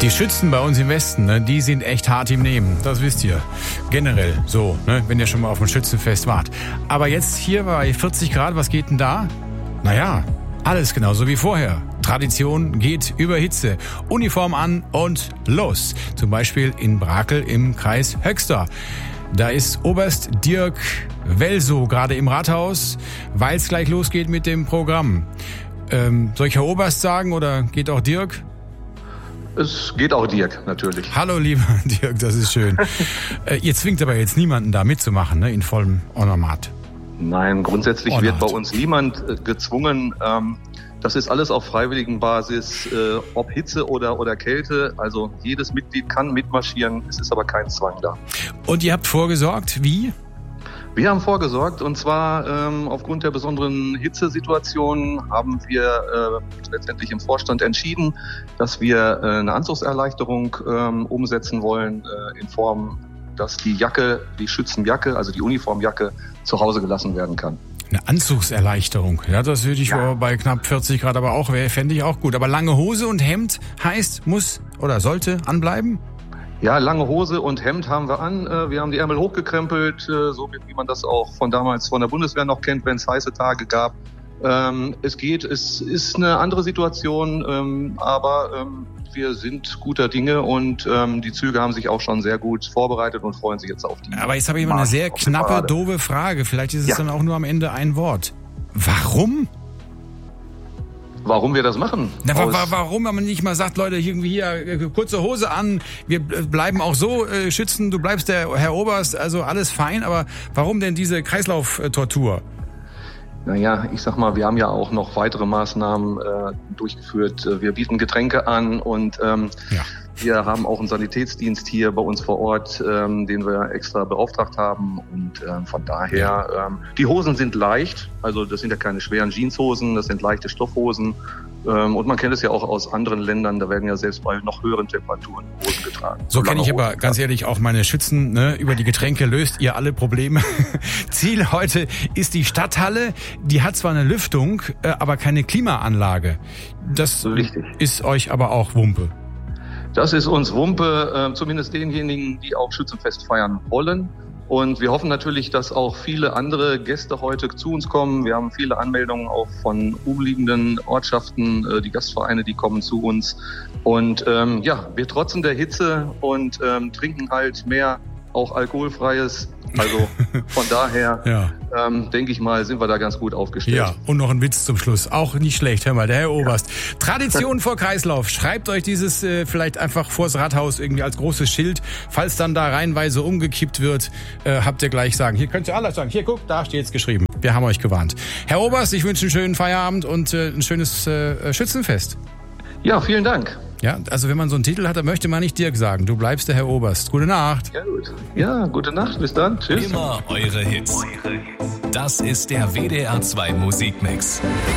Die Schützen bei uns im Westen, ne, die sind echt hart im Nehmen. Das wisst ihr. Generell so, ne, wenn ihr schon mal auf dem Schützenfest wart. Aber jetzt hier bei 40 Grad, was geht denn da? Naja, alles genauso wie vorher. Tradition geht über Hitze. Uniform an und los. Zum Beispiel in Brakel im Kreis Höxter. Da ist Oberst Dirk Welsow gerade im Rathaus, weil es gleich losgeht mit dem Programm. Soll ich Herr Oberst sagen oder geht auch Dirk? Es geht auch Dirk, natürlich. Hallo, lieber Dirk, das ist schön. Ihr zwingt aber jetzt niemanden da mitzumachen, ne, in vollem Ornamat. Nein, grundsätzlich wird bei uns niemand gezwungen. Das ist alles auf freiwilligen Basis, ob Hitze oder Kälte. Also jedes Mitglied kann mitmarschieren, es ist aber kein Zwang da. Und ihr habt vorgesorgt, wie? Wir haben vorgesorgt, und zwar aufgrund der besonderen Hitzesituation haben wir letztendlich im Vorstand entschieden, dass wir eine Anzugserleichterung umsetzen wollen in Form, dass die Jacke, die Schützenjacke, also die Uniformjacke, zu Hause gelassen werden kann. Eine Anzugserleichterung, ja, das würde ich bei knapp 40 Grad aber auch, fände ich auch gut. Aber lange Hose und Hemd heißt, muss oder sollte anbleiben? Ja, lange Hose und Hemd haben wir an. Wir haben die Ärmel hochgekrempelt, so wie man das auch von damals von der Bundeswehr noch kennt, wenn es heiße Tage gab. Es ist eine andere Situation, aber wir sind guter Dinge und die Züge haben sich auch schon sehr gut vorbereitet und freuen sich jetzt auf die. Aber jetzt habe ich mal eine sehr knappe, doofe Frage. Vielleicht ist es dann auch nur am Ende ein Wort. Warum? Warum wir das machen? Na, warum, wenn man nicht mal sagt, Leute, irgendwie hier kurze Hose an, wir bleiben auch so schützen, du bleibst der Herr Oberst, also alles fein, aber warum denn diese Kreislauftortur? Naja, ich sag mal, wir haben ja auch noch weitere Maßnahmen durchgeführt. Wir bieten Getränke an und wir haben auch einen Sanitätsdienst hier bei uns vor Ort, den wir extra beauftragt haben. Und von daher, die Hosen sind leicht, also das sind ja keine schweren Jeanshosen, das sind leichte Stoffhosen. Und man kennt es ja auch aus anderen Ländern, da werden ja selbst bei noch höheren Temperaturen Hosen getragen. So kenne ich aber ganz ehrlich auch meine Schützen, ne? Über die Getränke löst ihr alle Probleme. Ziel heute ist die Stadthalle. Die hat zwar eine Lüftung, aber keine Klimaanlage. Das ist euch aber auch Wumpe. Das ist uns Wumpe, zumindest denjenigen, die auch Schützenfest feiern wollen. Und wir hoffen natürlich, dass auch viele andere Gäste heute zu uns kommen. Wir haben viele Anmeldungen auch von umliegenden Ortschaften, die Gastvereine, die kommen zu uns. Und wir trotzen der Hitze und trinken halt mehr, auch alkoholfreies. Also von daher denke ich mal, sind wir da ganz gut aufgestellt. Ja, und noch ein Witz zum Schluss. Auch nicht schlecht, hör mal, der Herr Oberst. Tradition vor Kreislauf. Schreibt euch dieses vielleicht einfach vors Rathaus irgendwie als großes Schild. Falls dann da reihenweise umgekippt wird, habt ihr gleich sagen. Hier könnt ihr alles sagen. Hier, guckt, da steht's geschrieben. Wir haben euch gewarnt. Herr Oberst, ich wünsche einen schönen Feierabend und ein schönes Schützenfest. Ja, vielen Dank. Ja, also wenn man so einen Titel hat, dann möchte man nicht Dirk sagen. Du bleibst der Herr Oberst. Gute Nacht. Ja, gut. Ja, gute Nacht. Bis dann. Tschüss. Immer eure Hits. Das ist der WDR 2 Musikmix.